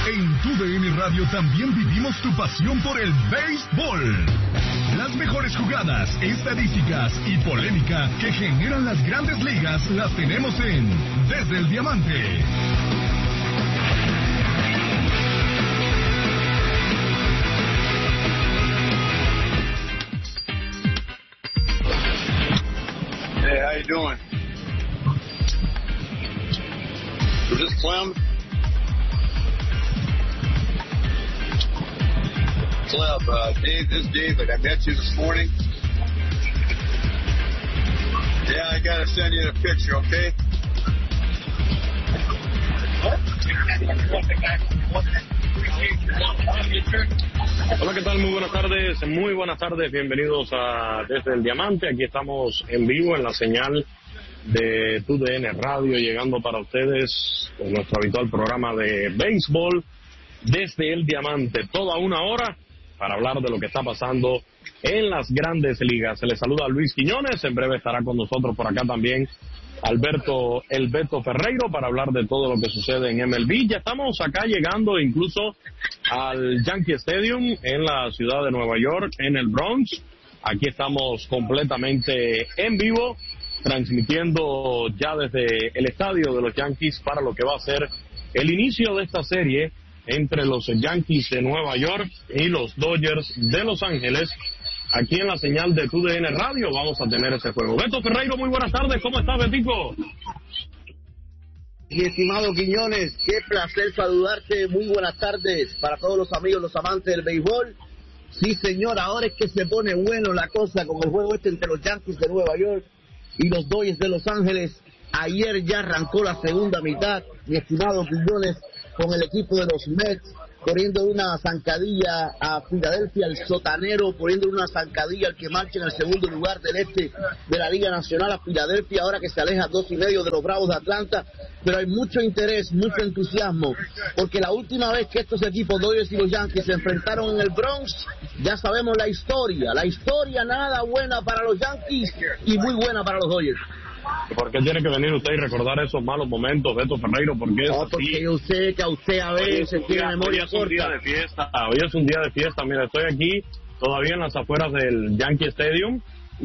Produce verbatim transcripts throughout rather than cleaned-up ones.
En T U D N Radio también vivimos tu pasión por el béisbol. Las mejores jugadas, estadísticas y polémica que generan las grandes ligas las tenemos en Desde el Diamante. Hey, how you doing? Is this Clem? Clem, uh, Dave, this is David. I met you this morning. Yeah, I gotta send you the picture, okay? Hola, ¿qué tal? Muy buenas tardes, muy buenas tardes, bienvenidos a Desde el Diamante. Aquí estamos en vivo en la señal de T U D N Radio, llegando para ustedes con nuestro habitual programa de béisbol Desde el Diamante, toda una hora para hablar de lo que está pasando en las grandes ligas. Se les saluda Luis Quiñones, en breve estará con nosotros por acá también Alberto El Beto Ferreiro para hablar de todo lo que sucede en M L B. Ya estamos acá llegando incluso al Yankee Stadium en la ciudad de Nueva York, en el Bronx. Aquí estamos completamente en vivo, transmitiendo ya desde el estadio de los Yankees para lo que va a ser el inicio de esta serie entre los Yankees de Nueva York y los Dodgers de Los Ángeles. Aquí en la señal de T U D N Radio vamos a tener ese juego. Beto Ferreiro, muy buenas tardes. ¿Cómo estás, Betico? Mi estimado Quiñones, qué placer saludarte. Muy buenas tardes para todos los amigos, los amantes del béisbol. Sí, señor, ahora es que se pone bueno la cosa con el juego este entre los Yankees de Nueva York y los Dodgers de Los Ángeles. Ayer ya arrancó la segunda mitad, mi estimado Quiñones, con el equipo de los Mets, poniendo una zancadilla a Filadelfia, el sotanero, poniendo una zancadilla al que marcha en el segundo lugar del este de la Liga Nacional, a Filadelfia, ahora que se aleja dos y medio de los Bravos de Atlanta. Pero hay mucho interés, mucho entusiasmo, porque la última vez que estos equipos, Dodgers y los Yankees, se enfrentaron en el Bronx, ya sabemos la historia, la historia nada buena para los Yankees y muy buena para los Dodgers. ¿Por qué tiene que venir usted y recordar esos malos momentos, Beto Ferreiro? Porque no, porque yo sé que a usted a veces tiene memoria corta. Hoy es un día de fiesta, hoy es un día de fiesta. Mira, estoy aquí todavía en las afueras del Yankee Stadium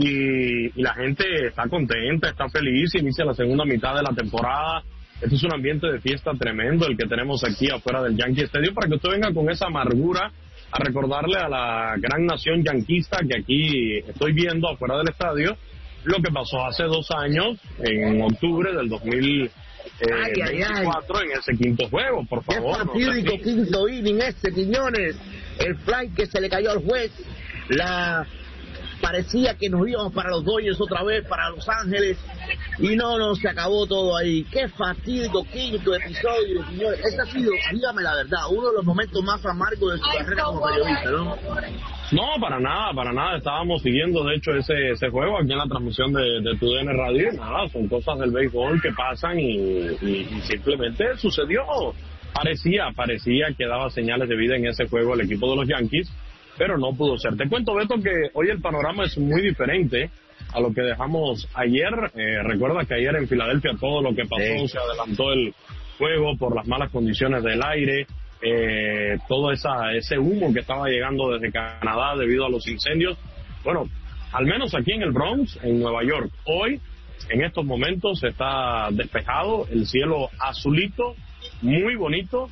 y, y la gente está contenta, está feliz, inicia la segunda mitad de la temporada. Este es un ambiente de fiesta tremendo el que tenemos aquí afuera del Yankee Stadium, para que usted venga con esa amargura a recordarle a la gran nación yanquista que aquí estoy viendo afuera del estadio lo que pasó hace dos años, en octubre del dos mil veinticuatro, en ese quinto juego, por favor. Qué fatídico no sé quinto inning ese, Quiñones. El fly que se le cayó al juez. La parecía que nos íbamos para los Dodgers otra vez, para Los Ángeles, y no, no, se acabó todo ahí. Qué fatídico quinto episodio, Quiñones. Ese ha sido, dígame la verdad, uno de los momentos más amargos de su carrera como periodista, ¿no? No, para nada, para nada. Estábamos siguiendo, de hecho, ese ese juego aquí en la transmisión de, de T U D N Radio. Nada, son cosas del béisbol que pasan y, y, y simplemente sucedió. Parecía, parecía que daba señales de vida en ese juego el equipo de los Yankees, pero no pudo ser. Te cuento, Beto, que hoy el panorama es muy diferente a lo que dejamos ayer. Eh, recuerda que ayer en Filadelfia todo lo que pasó, sí. Se adelantó el juego por las malas condiciones del aire. Eh, todo esa, ese humo que estaba llegando desde Canadá debido a los incendios. Bueno, al menos aquí en el Bronx, en Nueva York, hoy, en estos momentos, está despejado, el cielo azulito, muy bonito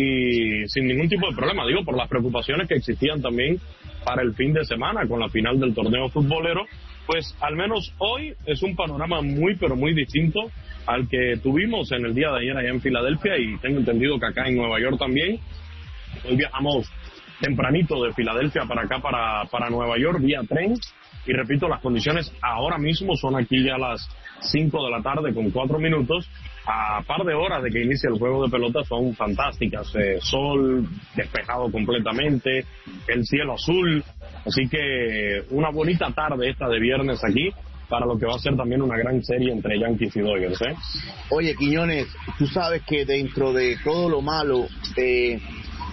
y sin ningún tipo de problema, digo, por las preocupaciones que existían también para el fin de semana con la final del torneo futbolero. Pues al menos hoy es un panorama muy pero muy distinto al que tuvimos en el día de ayer allá en Filadelfia, y tengo entendido que acá en Nueva York también. Hoy viajamos tempranito de Filadelfia para acá, para, para Nueva York, vía tren, y repito, las condiciones ahora mismo son aquí ya las cinco de la tarde con cuatro minutos, a par de horas de que inicie el juego de pelota, son fantásticas. Eh, sol despejado completamente, el cielo azul, así que una bonita tarde esta de viernes aquí para lo que va a ser también una gran serie entre Yankees y Dodgers, ¿eh? Oye, Quiñones, tú sabes que dentro de todo lo malo, eh,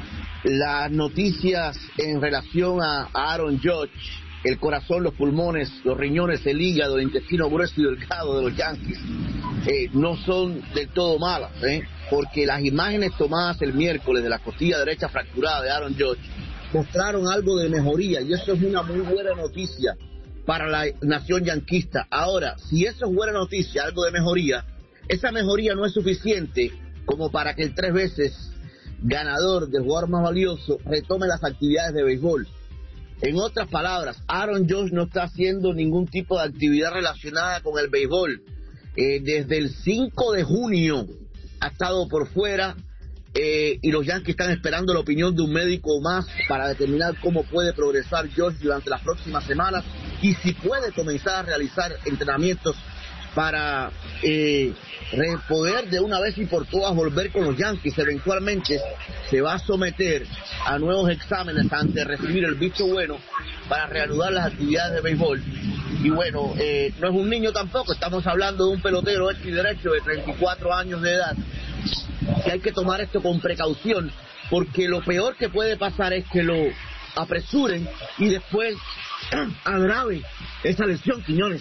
las noticias en relación a Aaron Judge, el corazón, los pulmones, los riñones, el hígado, el intestino grueso y delgado de los Yankees, eh, no son del todo malas, ¿eh? porque las imágenes tomadas el miércoles de la costilla derecha fracturada de Aaron Judge mostraron algo de mejoría, y eso es una muy buena noticia para la nación yanquista. Ahora, si eso es buena noticia, algo de mejoría, esa mejoría no es suficiente como para que el tres veces ganador del jugador más valioso retome las actividades de béisbol. En otras palabras, Aaron Judge no está haciendo ningún tipo de actividad relacionada con el béisbol. Eh, desde el cinco de junio ha estado por fuera, eh, y los Yankees están esperando la opinión de un médico más para determinar cómo puede progresar Judge durante las próximas semanas y si puede comenzar a realizar entrenamientos para eh, poder de una vez y por todas volver con los Yankees. Eventualmente se va a someter a nuevos exámenes antes de recibir el visto bueno para reanudar las actividades de béisbol. Y bueno, eh, no es un niño tampoco, estamos hablando de un pelotero hecho y derecho de treinta y cuatro años de edad, que hay que tomar esto con precaución, porque lo peor que puede pasar es que lo apresuren y después agrave esa lesión, Quiñones.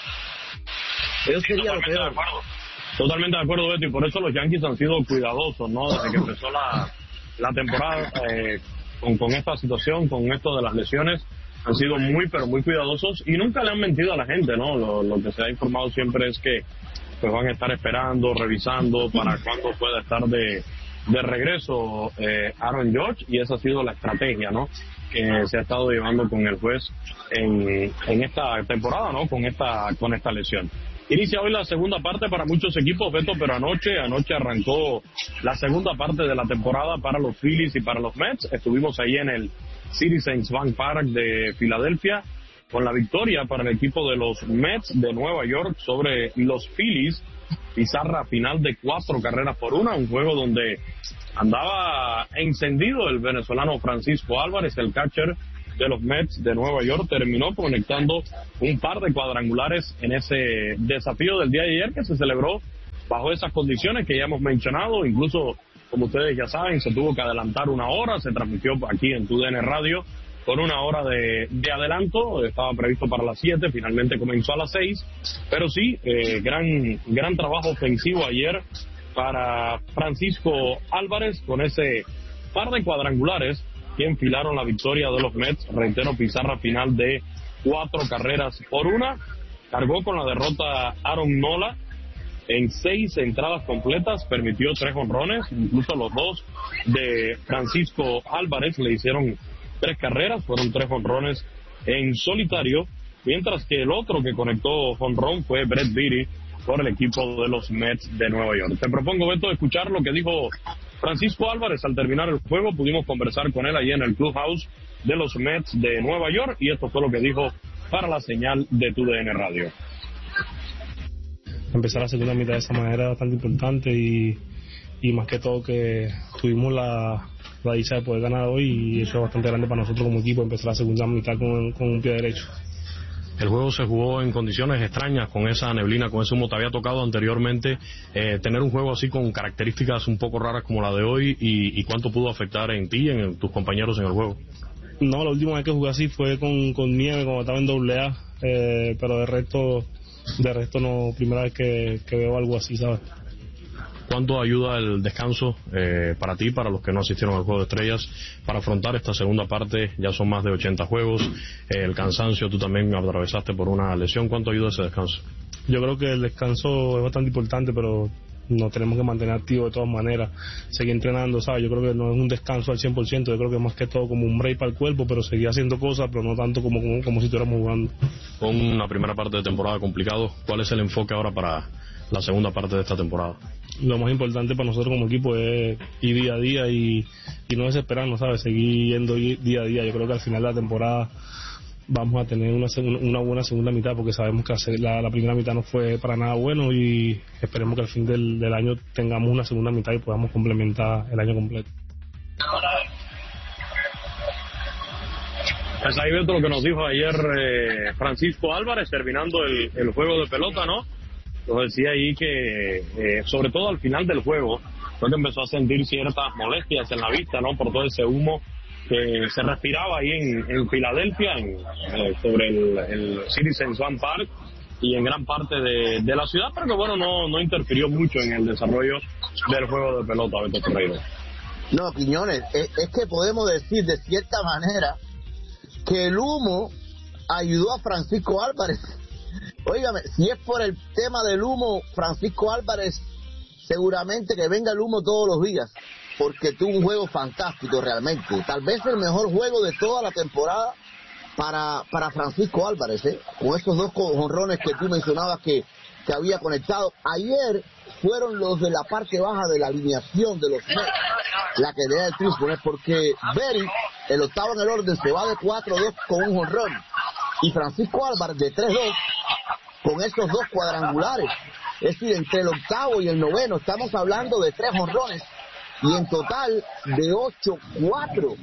Eso sería Totalmente lo peor. De acuerdo. Totalmente de acuerdo, Beto, y por eso los Yankees han sido cuidadosos, ¿no? Desde que empezó la, la temporada eh, con, con esta situación, con esto de las lesiones, han sido muy, pero muy cuidadosos y nunca le han mentido a la gente, ¿no? Lo, lo que se ha informado siempre es que pues van a estar esperando, revisando para cuándo pueda estar de, de regreso eh, Aaron Judge, y esa ha sido la estrategia, ¿no? Que se ha estado llevando con el juez en, en esta temporada, ¿no? Con esta, con esta lesión. Inicia hoy la segunda parte para muchos equipos, Beto, pero anoche, anoche arrancó la segunda parte de la temporada para los Phillies y para los Mets. Estuvimos ahí en el Citizens Bank Park de Filadelfia con la victoria para el equipo de los Mets de Nueva York sobre los Phillies. Pizarra final de cuatro carreras por una, un juego donde andaba encendido el venezolano Francisco Álvarez, el catcher de los Mets de Nueva York. Terminó conectando un par de cuadrangulares en ese desafío del día de ayer, que se celebró bajo esas condiciones que ya hemos mencionado. Incluso, como ustedes ya saben, se tuvo que adelantar una hora, se transmitió aquí en T U D N Radio con una hora de, de adelanto. Estaba previsto para las siete, finalmente comenzó a las seis, pero sí, eh, gran, gran trabajo ofensivo ayer para Francisco Álvarez con ese par de cuadrangulares que enfilaron la victoria de los Mets. Reitero, pizarra final de cuatro carreras por una. Cargó con la derrota Aaron Nola en seis entradas completas, permitió tres jonrones, incluso los dos de Francisco Álvarez le hicieron tres carreras, fueron tres jonrones en solitario, mientras que el otro que conectó jonrón fue Brett Beatty por el equipo de los Mets de Nueva York. Te propongo, Beto, escuchar lo que dijo Francisco Álvarez al terminar el juego. Pudimos conversar con él allí en el clubhouse de los Mets de Nueva York, y esto fue lo que dijo para la señal de T U D N Radio. Empezar la segunda mitad de esa manera es bastante importante, y, y más que todo que tuvimos la, la dicha de poder ganar hoy, y eso es bastante grande para nosotros como equipo, empezar la segunda mitad con, con un pie derecho. El juego se jugó en condiciones extrañas, con esa neblina, con ese humo. Te había tocado anteriormente eh, tener un juego así con características un poco raras como la de hoy, y, y cuánto pudo afectar en ti y en tus compañeros en el juego. No, la última vez que jugué así fue con, con nieve cuando estaba en doble A, eh, pero de resto, de resto no, primera vez que, que veo algo así, ¿sabes? ¿Cuánto ayuda el descanso eh, para ti, para los que no asistieron al Juego de Estrellas, para afrontar esta segunda parte? Ya son más de ochenta juegos, eh, el cansancio, tú también atravesaste por una lesión. ¿Cuánto ayuda ese descanso? Yo creo que el descanso es bastante importante, pero nos tenemos que mantener activos de todas maneras, seguir entrenando, ¿sabes? Yo creo que no es un descanso al cien por ciento, yo creo que es más que todo como un break para el cuerpo, pero seguir haciendo cosas, pero no tanto como, como, como si estuviéramos jugando. Con una primera parte de temporada complicado, ¿cuál es el enfoque ahora para la segunda parte de esta temporada? Lo más importante para nosotros como equipo es ir día a día y, y no desesperarnos, ¿sabes? Seguir yendo día a día. Yo creo que al final de la temporada vamos a tener una, una buena segunda mitad, porque sabemos que la, la primera mitad no fue para nada bueno, y esperemos que al fin del, del año tengamos una segunda mitad y podamos complementar el año completo. Pues ahí ves lo que nos dijo ayer eh, Francisco Álvarez terminando el, el juego de pelota, ¿no? Nos decía ahí que, eh, sobre todo al final del juego, creo que empezó a sentir ciertas molestias en la vista, ¿no? Por todo ese humo que se respiraba ahí en, en Filadelfia, en, eh, sobre el, el Citizens Bank Park, y en gran parte de, de la ciudad, pero que bueno, no, no interfirió mucho en el desarrollo del juego de pelota, Beto Ferreira. No, Quiñones, es, es que podemos decir de cierta manera que el humo ayudó a Francisco Álvarez. Óigame, si es por el tema del humo, Francisco Álvarez, seguramente que venga el humo todos los días, porque tuvo un juego fantástico realmente, tal vez el mejor juego de toda la temporada para para Francisco Álvarez, ¿eh? Con esos dos jonrones que tú mencionabas que, que había conectado. Ayer fueron los de la parte baja de la alineación de los Mets la que le da el triunfo, ¿eh? Porque Berry, el octavo en el orden, se va de cuatro dos con un jonrón, y Francisco Álvarez de tres dos con esos dos cuadrangulares. Es decir, entre el octavo y el noveno estamos hablando de tres jonrones, y en total de ocho cuatro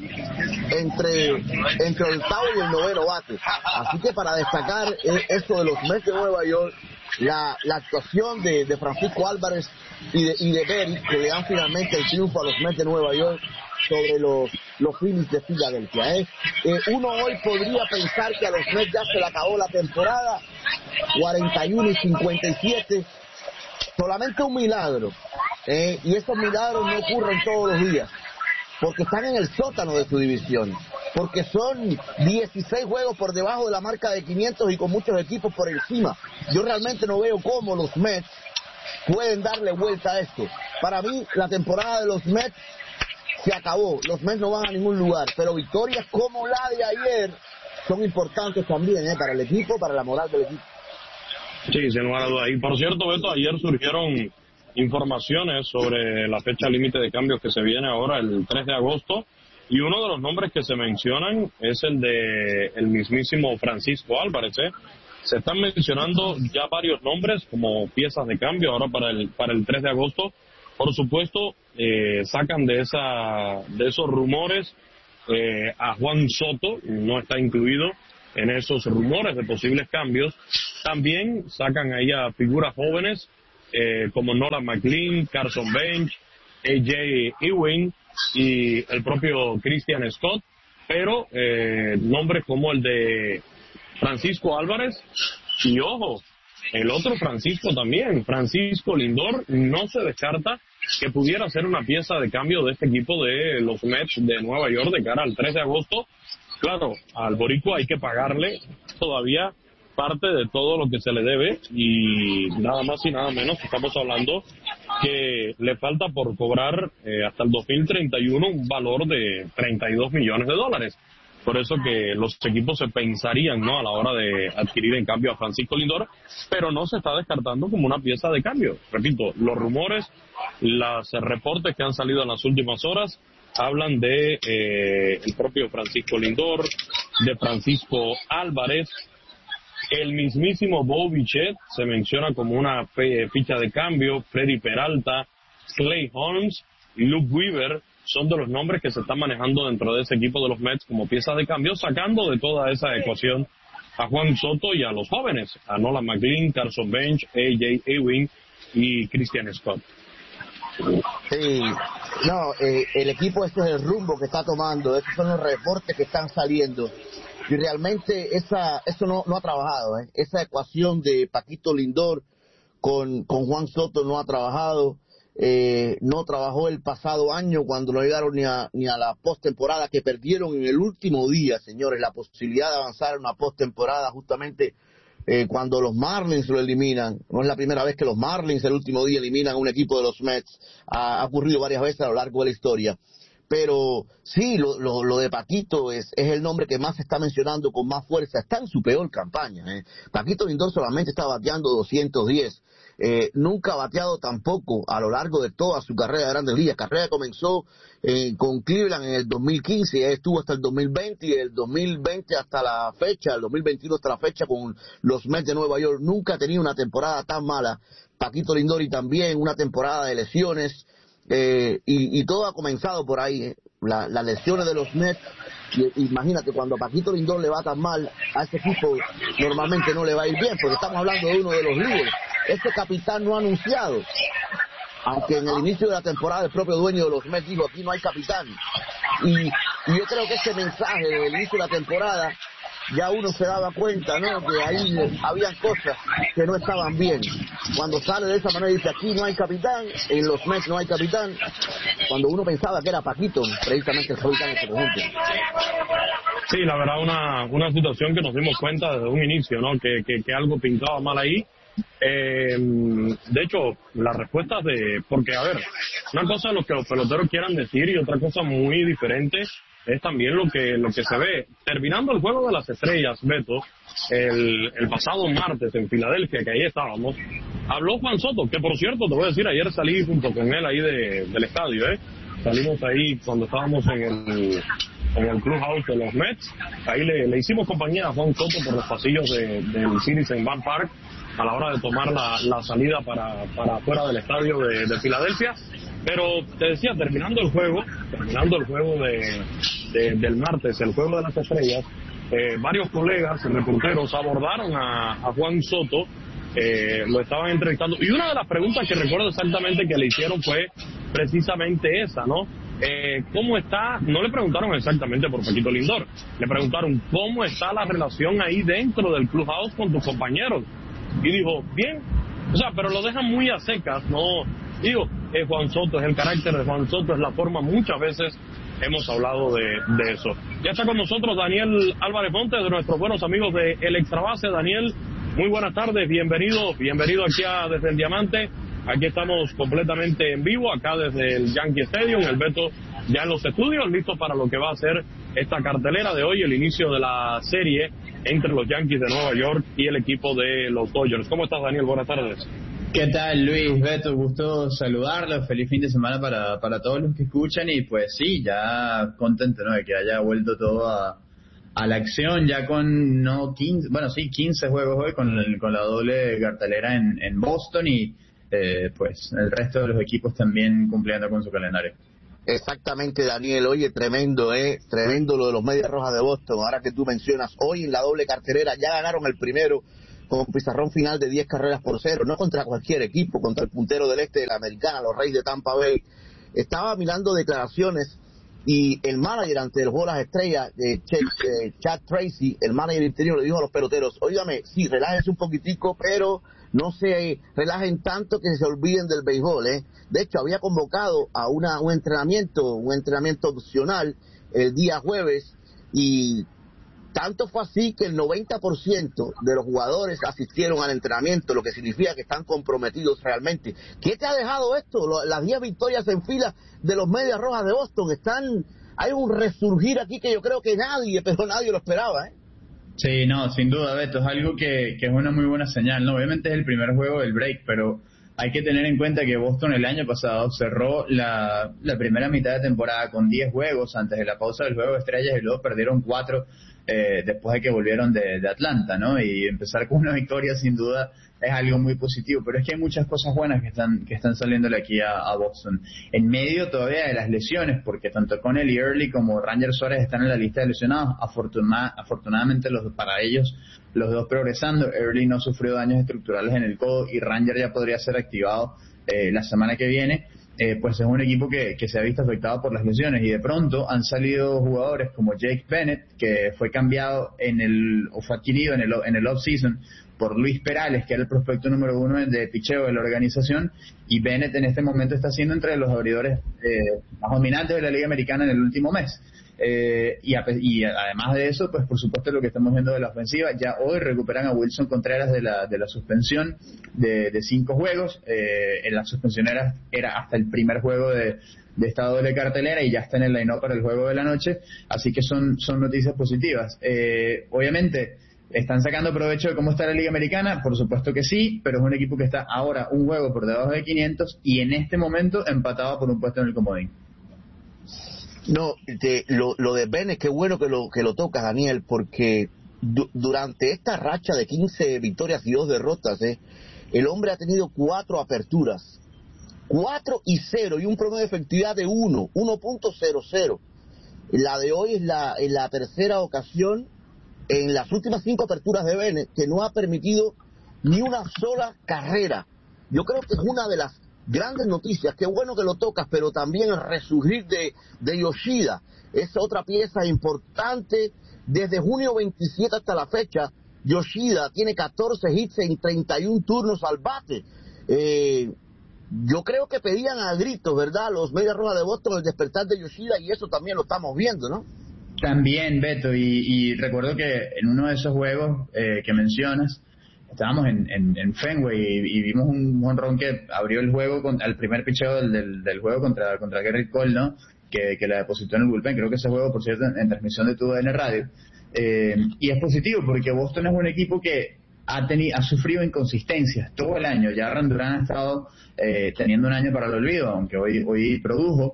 entre, entre el octavo y el noveno bate. Así que para destacar eh, esto de los Mets de Nueva York, la, la actuación de, de Francisco Álvarez y de, y de Berry, que le dan finalmente el triunfo a los Mets de Nueva York sobre los, los Phillies de Filadelfia. ¿eh? Eh, uno hoy podría pensar que a los Mets ya se le acabó la temporada, cuarenta y uno y cincuenta y siete, solamente un milagro, eh, y esos milagros no ocurren todos los días, porque están en el sótano de su división, porque son dieciséis juegos por debajo de la marca de quinientos y con muchos equipos por encima. Yo realmente no veo cómo los Mets pueden darle vuelta a esto. Para mí, la temporada de los Mets se acabó, los Mets no van a ningún lugar, pero victorias como la de ayer son importantes también, ¿eh? Para el equipo, para la moral del equipo. Sí, sin lugar a dudas. Y por cierto, Beto, ayer surgieron informaciones sobre la fecha límite de cambios que se viene ahora el tres de agosto, y uno de los nombres que se mencionan es el de el mismísimo Francisco Álvarez, ¿eh? Se están mencionando ya varios nombres como piezas de cambio ahora para el para el tres de agosto. Por supuesto, eh, sacan de esa de esos rumores eh, a Juan Soto, no está incluido en esos rumores de posibles cambios. También sacan ahí a figuras jóvenes eh, como Nolan McLean, Carson Bench, A J Ewing y el propio Christian Scott, pero eh, nombres como el de Francisco Álvarez y, ojo, el otro Francisco también, Francisco Lindor, no se descarta que pudiera ser una pieza de cambio de este equipo de los Mets de Nueva York de cara al tres de agosto. Claro, al boricua hay que pagarle todavía parte de todo lo que se le debe, y nada más y nada menos estamos hablando que le falta por cobrar eh, hasta el dos mil treinta y uno un valor de treinta y dos millones de dólares. Por eso que los equipos se pensarían, ¿no?, a la hora de adquirir en cambio a Francisco Lindor, pero no se está descartando como una pieza de cambio. Repito, los rumores, los reportes que han salido en las últimas horas hablan de eh, el propio Francisco Lindor, de Francisco Álvarez, el mismísimo Bo Bichette se menciona como una ficha de cambio, Freddy Peralta, Clay Holmes y Luke Weaver son de los nombres que se están manejando dentro de ese equipo de los Mets como piezas de cambio, sacando de toda esa ecuación a Juan Soto y a los jóvenes, a Nolan McLean, Carson Bench, A J Ewing y Christian Scott. Sí, no, eh, el equipo, este es el rumbo que está tomando, estos son los reportes que están saliendo, y realmente esa eso no, no ha trabajado, ¿eh? Esa ecuación de Paquito Lindor con, con Juan Soto no ha trabajado. Eh, no trabajó el pasado año cuando no llegaron ni a, ni a la postemporada, que perdieron en el último día, señores, la posibilidad de avanzar en una postemporada justamente eh, cuando los Marlins lo eliminan. No es la primera vez que los Marlins el último día eliminan a un equipo de los Mets, ha, ha ocurrido varias veces a lo largo de la historia. Pero sí, lo, lo, lo de Paquito es, es el nombre que más se está mencionando con más fuerza. Está en su peor campaña, ¿eh? Paquito Lindor solamente está bateando doscientos diez. Eh, nunca ha bateado tampoco a lo largo de toda su carrera de Grandes Ligas. Carrera comenzó eh, con Cleveland en el dos mil quince, y estuvo hasta el dos mil veinte, y el dos mil veinte hasta la fecha, el dos mil veintiuno hasta la fecha con los Mets de Nueva York. Nunca ha tenido una temporada tan mala Paquito Lindor, y también una temporada de lesiones, eh, y, y todo ha comenzado por ahí, eh. La, las lesiones de los Mets. Y, imagínate, cuando a Paquito Lindor le va tan mal, a ese equipo normalmente no le va a ir bien, porque estamos hablando de uno de los líderes. Este capitán no ha anunciado, aunque en el inicio de la temporada el propio dueño de los Mets dijo: aquí no hay capitán. Y, y yo creo que ese mensaje del inicio de la temporada ya uno se daba cuenta, ¿no?, que ahí habían cosas que no estaban bien. Cuando sale de esa manera y dice, aquí no hay capitán, en los Mets no hay capitán, cuando uno pensaba que era Paquito, precisamente el capitán de conjunto. Sí, la verdad, una, una situación que nos dimos cuenta desde un inicio, ¿no?, que, que, que algo pintaba mal ahí. Eh, de hecho, las respuestas de... Porque, a ver, una cosa es lo que los peloteros quieran decir y otra cosa muy diferente es también lo que lo que se ve. Terminando el Juego de las Estrellas, Beto, el, el pasado martes en Filadelfia, que ahí estábamos, habló Juan Soto, que por cierto, te voy a decir, ayer salí junto con él ahí de, del estadio, ¿eh? Salimos ahí cuando estábamos en el... en el clubhouse de los Mets. Ahí le, le hicimos compañía a Juan Soto por los pasillos de, del Citizens Bank Park a la hora de tomar la, la salida para, para fuera del estadio de, de Filadelfia. Pero te decía, terminando el juego, terminando el juego de, de, del martes, el Juego de las Estrellas, eh, varios colegas, reporteros, abordaron a, a Juan Soto, eh, lo estaban entrevistando, y una de las preguntas que recuerdo exactamente que le hicieron fue precisamente esa, ¿no? Eh, ¿Cómo está? No le preguntaron exactamente por Paquito Lindor, le preguntaron cómo está la relación ahí dentro del clubhouse con tus compañeros, y dijo, bien, o sea, pero lo dejan muy a secas, ¿no? Digo, eh, Juan Soto, es el carácter de Juan Soto, es la forma, muchas veces hemos hablado de, de eso. Ya está con nosotros Daniel Álvarez Montes, de nuestros buenos amigos de El Extrabase. Daniel, muy buenas tardes, bienvenido, bienvenido aquí a Desde el Diamante. Aquí estamos completamente en vivo, acá desde el Yankee Stadium, el Beto ya en los estudios, listo para lo que va a ser esta cartelera de hoy, el inicio de la serie entre los Yankees de Nueva York y el equipo de los Dodgers. ¿Cómo estás, Daniel? Buenas tardes. ¿Qué tal, Luis? Beto, gusto saludarlos, feliz fin de semana para, para todos los que escuchan y pues sí, ya contento, ¿no?, de que haya vuelto todo a, a la acción, ya con, no, quince, bueno, sí, quince juegos hoy con, el, con la doble cartelera en, en Boston y eh, pues el resto de los equipos también cumpliendo con su calendario. Exactamente, Daniel. Oye, tremendo, ¿eh? Tremendo lo de los Medias Rojas de Boston. Ahora que tú mencionas, hoy en la doble cartelera ya ganaron el primero con pizarrón final de diez carreras por cero, no contra cualquier equipo, contra el puntero del este de la Americana, los Reyes de Tampa Bay. Estaba mirando declaraciones y el manager ante el Juego de las Estrellas, eh, Ch eh, Chad Tracy, el manager interior, le dijo a los peloteros, óigame, sí, relájense un poquitico, pero no se relajen tanto que se olviden del béisbol, ¿eh? De hecho, había convocado a una, un entrenamiento, un entrenamiento opcional el día jueves, y tanto fue así que el noventa por ciento de los jugadores asistieron al entrenamiento, lo que significa que están comprometidos realmente. ¿Qué te ha dejado esto? Las diez victorias en fila de los Medias Rojas de Boston están... Hay un resurgir aquí que yo creo que nadie, pero nadie lo esperaba, ¿eh? Sí, no, sin duda, Beto, es algo que, que es una muy buena señal, ¿no? Obviamente es el primer juego del break, pero hay que tener en cuenta que Boston el año pasado cerró la, la primera mitad de temporada con diez juegos antes de la pausa del Juego de Estrellas y luego perdieron cuatro eh, después de que volvieron de, de Atlanta, ¿no? Y empezar con una victoria sin duda es algo muy positivo, pero es que hay muchas cosas buenas que están que están saliéndole aquí a, a Boston. En medio todavía de las lesiones, porque tanto Connell y Early como Ranger Suárez están en la lista de lesionados, Afortuna, afortunadamente los para ellos los dos progresando. Early no sufrió daños estructurales en el codo y Ranger ya podría ser activado eh, la semana que viene. Eh, pues es un equipo que, que se ha visto afectado por las lesiones y de pronto han salido jugadores como Jake Bennett, que fue cambiado en el o fue adquirido en el en el off-season por Luis Perales, que era el prospecto número uno de picheo de la organización, y Bennett en este momento está siendo entre los abridores eh, más dominantes de la Liga Americana en el último mes. Eh, y, a, y además de eso, pues por supuesto lo que estamos viendo de la ofensiva, ya hoy recuperan a Wilson Contreras de la de la suspensión de, de cinco juegos, eh, en la suspensión era, era hasta el primer juego de, de esta doble cartelera y ya está en el line-up para el juego de la noche, así que son, son noticias positivas. Eh, obviamente, ¿están sacando provecho de cómo está la Liga Americana? Por supuesto que sí, pero es un equipo que está ahora un juego por debajo de quinientos y en este momento empatado por un puesto en el comodín. No, de, lo, lo de Bennett, qué bueno que lo que lo tocas, Daniel, porque du, durante esta racha de quince victorias y dos derrotas, eh, el hombre ha tenido cuatro aperturas, cuatro y cero, y un promedio de efectividad de uno, uno punto cero cero. La de hoy es la, es la tercera ocasión en las últimas cinco aperturas de Bennett que no ha permitido ni una sola carrera. Yo creo que es una de las grandes noticias, qué bueno que lo tocas, pero también el resurgir de, de Yoshida es otra pieza importante Desde junio veintisiete hasta la fecha, Yoshida tiene catorce hits en treinta y un turnos al bate. Eh, yo creo que pedían a gritos, ¿verdad?, los Medias Rojas de Boston el despertar de Yoshida, y eso también lo estamos viendo, ¿no? También, Beto, y, y recuerdo que en uno de esos juegos eh, que mencionas, estábamos en, en, en Fenway y, y vimos un jonrón que abrió el juego con, al primer picheo del, del, del juego contra, contra Gerrit Cole, ¿no? Que, que la depositó en el bullpen. Creo que ese juego, por cierto, en, en transmisión de T U D N Radio. Eh, y es positivo porque Boston es un equipo que ha tenido, ha sufrido inconsistencias todo el año. Ya Aaron Durán ha estado eh, teniendo un año para el olvido, aunque hoy, hoy produjo.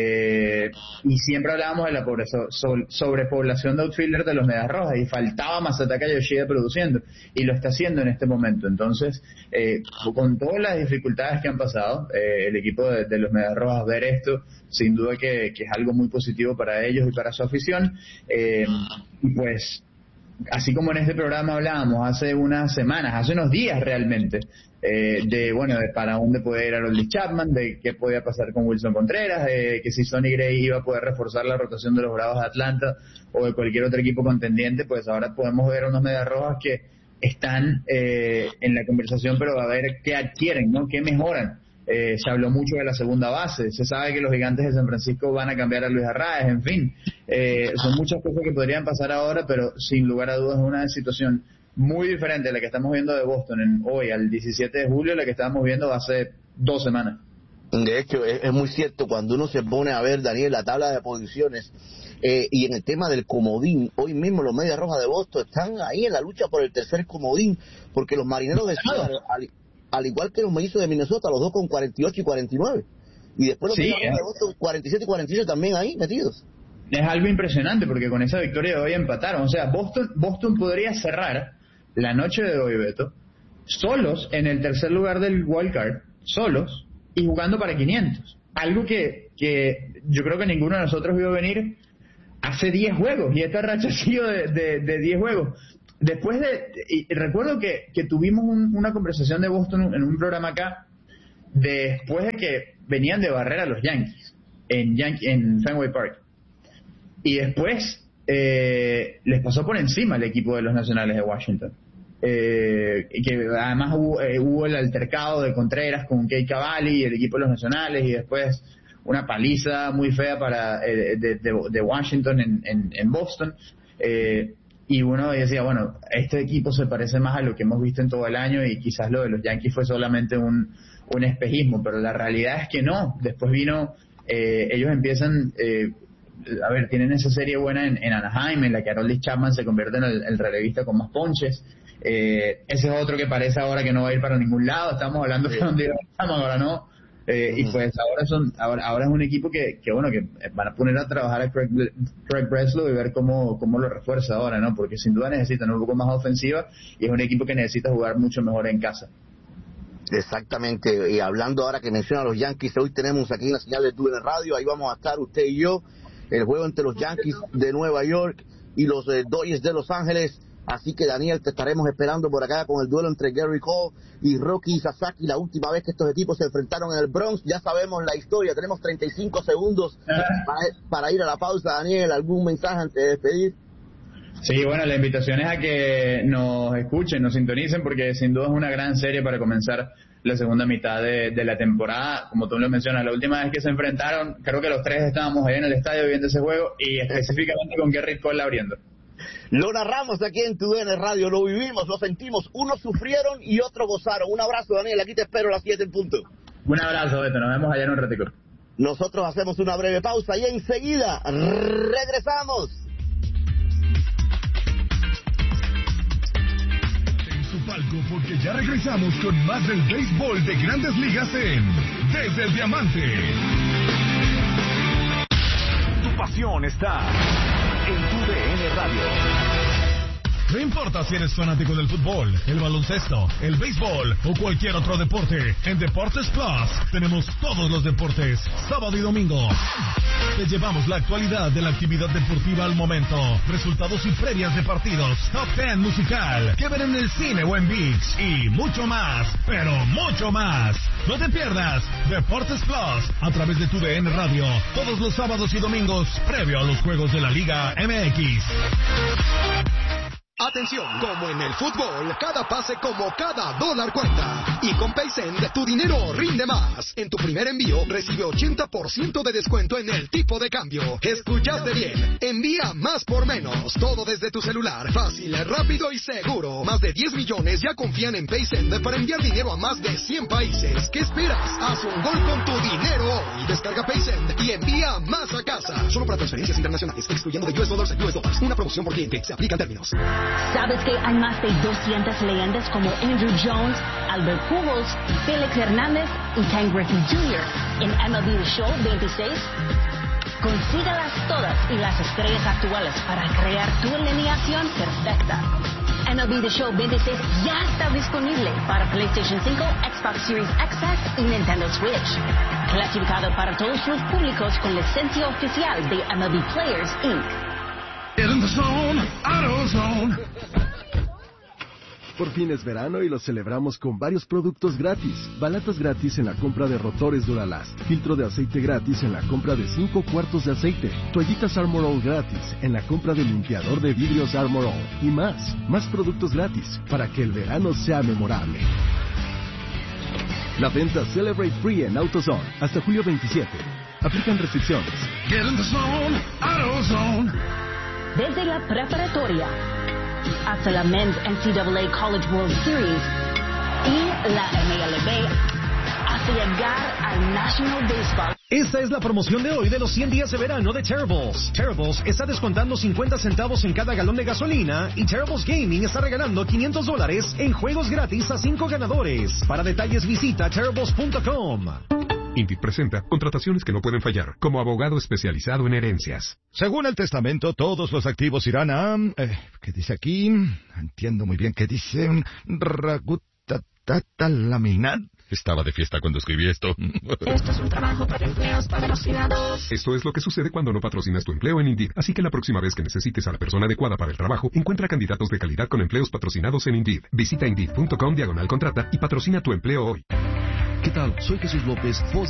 Eh, y siempre hablábamos de la pobreza, sobre, sobrepoblación de outfielders de los Medias Rojas, y faltaba Masataka Yoshida produciendo, y lo está haciendo en este momento. Entonces, eh, con todas las dificultades que han pasado, eh, el equipo de, de los Medias Rojas, ver esto, sin duda que, que es algo muy positivo para ellos y para su afición. Eh, y pues, así como en este programa hablábamos hace unas semanas, hace unos días realmente, eh, de bueno, de para dónde puede ir Aroldis Chapman, de qué podía pasar con Wilson Contreras, de que si Sonny Gray iba a poder reforzar la rotación de los Bravos de Atlanta o de cualquier otro equipo contendiente, pues ahora podemos ver unos Medias Rojas que están eh, en la conversación, pero a ver qué adquieren, ¿no? Qué mejoran. Eh, se habló mucho de la segunda base, se sabe que los Gigantes de San Francisco van a cambiar a Luis Arraez, en fin, eh, son muchas cosas que podrían pasar ahora, pero sin lugar a dudas es una situación muy diferente a la que estamos viendo de Boston en, hoy, al diecisiete de julio, a la que estábamos viendo hace dos semanas. De hecho, es, es muy cierto, cuando uno se pone a ver, Daniel, la tabla de posiciones, eh, y en el tema del comodín, hoy mismo los Medias Rojas de Boston están ahí en la lucha por el tercer comodín, porque los Marineros de Seattle, al, al igual que los Mellizos de Minnesota, los dos con cuarenta y ocho y cuarenta y nueve, y después los sí, Medias Rojas de Boston cuarenta y siete y cuarenta y ocho también ahí metidos. Es algo impresionante, porque con esa victoria de hoy empataron. O sea, Boston, Boston podría cerrar la noche de hoy, Beto, solos en el tercer lugar del wild card, solos, y jugando para quinientos. Algo que, que yo creo que ninguno de nosotros vio venir hace diez juegos, y esta racha ha sido de, de, de diez juegos. Después de, y recuerdo que, que tuvimos un, una conversación de Boston en un programa acá, después de que venían de barrer a los Yankees en, Yankee, en Fenway Park, y después eh, les pasó por encima el equipo de los Nacionales de Washington. Eh, que además hubo, eh, hubo el altercado de Contreras con Kei Cavalli y el equipo de los Nacionales, y después una paliza muy fea para eh, de, de, de Washington en, en, en Boston, eh, y uno decía, bueno, este equipo se parece más a lo que hemos visto en todo el año, y quizás lo de los Yankees fue solamente un, un espejismo, pero la realidad es que no. Después vino, eh, ellos empiezan eh, a ver, tienen esa serie buena en, en Anaheim, en la que Aroldis Chapman se convierte en el, el relevista con más ponches. Eh, ese es otro que parece ahora que no va a ir para ningún lado. Estamos hablando de dónde estamos, ahora no. Eh, y pues ahora son ahora ahora es un equipo que, que bueno, que van a poner a trabajar a Craig, Craig Breslow y ver cómo, cómo lo refuerza ahora, ¿no? Porque sin duda necesitan un poco más ofensiva, y es un equipo que necesita jugar mucho mejor en casa. Exactamente, y hablando ahora que menciona a los Yankees, hoy tenemos aquí en la señal de T U D N Radio, ahí vamos a estar usted y yo, el juego entre los Yankees de Nueva York y los eh, Dodgers de Los Ángeles. Así que, Daniel, te estaremos esperando por acá con el duelo entre Gerrit Cole y Roki Sasaki. La última vez que estos equipos se enfrentaron en el Bronx, ya sabemos la historia. Tenemos treinta y cinco segundos para, para ir a la pausa. Daniel, ¿algún mensaje antes de despedir? Sí, bueno, la invitación es a que nos escuchen, nos sintonicen, porque sin duda es una gran serie para comenzar la segunda mitad de, de la temporada. Como tú lo mencionas, la última vez que se enfrentaron, creo que los tres estábamos ahí en el estadio viendo ese juego, y específicamente con Gerrit Cole abriendo. Lo narramos aquí en T U D N Radio, lo vivimos, lo sentimos. Unos sufrieron y otros gozaron. Un abrazo, Daniel, aquí te espero a las siete en punto. Un abrazo, Beto, nos vemos allá en un ratico. Nosotros hacemos una breve pausa y enseguida regresamos. En su palco, porque ya regresamos con más del béisbol de Grandes Ligas en Desde el Diamante. Tu pasión está en T U D N Radio. No importa si eres fanático del fútbol, el baloncesto, el béisbol o cualquier otro deporte, en Deportes Plus tenemos todos los deportes, sábado y domingo. Te llevamos la actualidad de la actividad deportiva al momento, resultados y previas de partidos, top ten musical, que ver en el cine o en ViX y mucho más, pero mucho más. No te pierdas Deportes Plus a través de tu D N Radio, todos los sábados y domingos, previo a los juegos de la Liga M X. Atención, como en el fútbol, cada pase como cada dólar cuenta. Y con PaySend, tu dinero rinde más. En tu primer envío, recibe ochenta por ciento de descuento en el tipo de cambio. ¿Escuchaste bien? Envía más por menos. Todo desde tu celular. Fácil, rápido y seguro. Más de diez millones ya confían en PaySend para enviar dinero a más de cien países. ¿Qué esperas? Haz un gol con tu dinero hoy. Descarga PaySend y envía más a casa. Solo para transferencias internacionales, excluyendo de U S dólares a U S dólares. Una promoción por cliente. Se aplican términos. ¿Sabes que hay más de doscientas leyendas como Andrew Jones, Albert Pujols, Felix Hernández y Ken Griffey junior en M L B The Show veintiséis? Consígalas todas y las estrellas actuales para crear tu alineación perfecta. M L B The Show veintiséis ya está disponible para PlayStation cinco, Xbox Series X S y Nintendo Switch. Clasificado para todos los públicos con licencia oficial de M L B Players incorporated. Por fin es verano y lo celebramos con varios productos gratis. Balatas gratis en la compra de rotores Duralast. Filtro de aceite gratis en la compra de cinco cuartos de aceite. Toallitas Armor All gratis en la compra del limpiador de vidrios Armor All. Y más, más productos gratis para que el verano sea memorable. La venta Celebrate Free en AutoZone hasta julio veintisiete. Aplican restricciones. Get in the zone, AutoZone. Desde la preparatoria hasta la Men's N C A A College World Series y la M L B hasta llegar al National Baseball. Esta es la promoción de hoy de los cien días de verano de Terribles. Terribles está descontando cincuenta centavos en cada galón de gasolina y Terribles Gaming está regalando quinientos dólares en juegos gratis a cinco ganadores. Para detalles visita terribles punto com. INDIV presenta contrataciones que no pueden fallar, como abogado especializado en herencias. Según el testamento, todos los activos irán a... Eh, ¿Qué dice aquí? Entiendo muy bien qué dice. Ragutatatalamina. Estaba de fiesta cuando escribí esto. Esto es un trabajo para empleos patrocinados. Esto es lo que sucede cuando no patrocinas tu empleo en Indeed. Así que la próxima vez que necesites a la persona adecuada para el trabajo, encuentra candidatos de calidad con empleos patrocinados en Indeed. Visita Indeed punto com diagonal contrata y patrocina tu empleo hoy. ¿Qué tal? Soy Jesús López, voz